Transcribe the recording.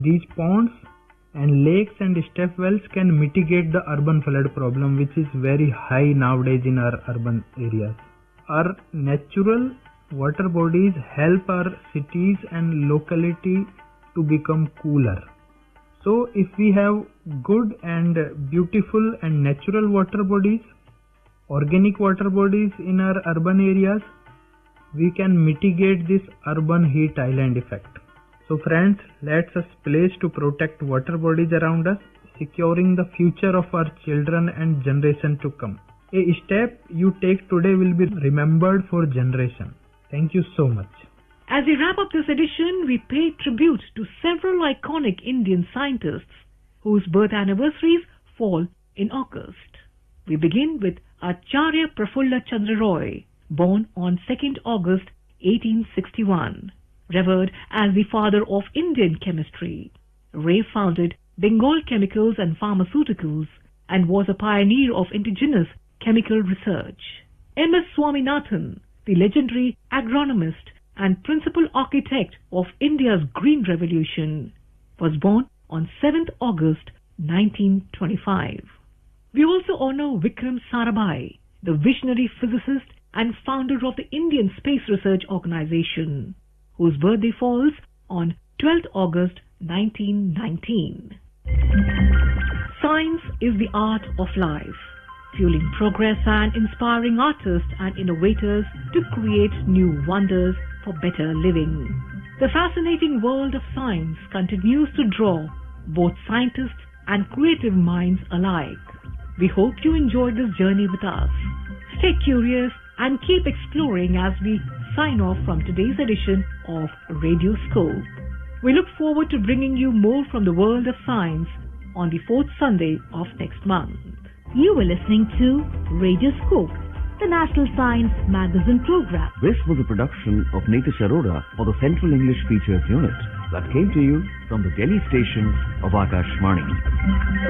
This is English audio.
These ponds and lakes and step wells can mitigate the urban flood problem, which is very high nowadays in our urban areas. Our natural water bodies help our cities and locality to become cooler. So if we have good and beautiful and natural water bodies, organic water bodies in our urban areas, we can mitigate this urban heat island effect. So friends, let's us pledge to protect water bodies around us, securing the future of our children and generation to come. A step you take today will be remembered for generations. Thank you so much. As we wrap up this edition, we pay tribute to several iconic Indian scientists whose birth anniversaries fall in August. We begin with Acharya Prafulla Chandra Roy, born on 2nd August 1861. Revered as the father of Indian chemistry, Ray founded Bengal Chemicals and Pharmaceuticals and was a pioneer of indigenous chemical research. M.S. Swaminathan, the legendary agronomist and principal architect of India's Green Revolution, was born on 7th August 1925. We also honor Vikram Sarabhai, the visionary physicist and founder of the Indian Space Research Organization, whose birthday falls on 12th August 1919. Science is the art of life, fueling progress and inspiring artists and innovators to create new wonders for better living. The fascinating world of science continues to draw both scientists and creative minds alike. We hope you enjoyed this journey with us. Stay curious and keep exploring as we sign off from today's edition of Radio Scope. We look forward to bringing you more from the world of science on the 4th Sunday of next month. You were listening to Radio Scope, the National Science Magazine program. This was a production of Nitish Arora for the Central English Features Unit that came to you from the Delhi station of Akashvani.